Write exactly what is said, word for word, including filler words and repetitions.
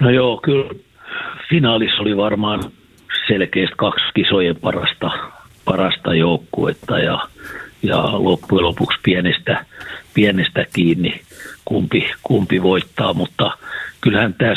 No joo, kyllä finaalissa oli varmaan selkeästi kaksi kisojen parasta, parasta joukkuetta ja, ja loppujen lopuksi pienestä, pienestä kiinni kumpi, kumpi voittaa, mutta kyllähän tämä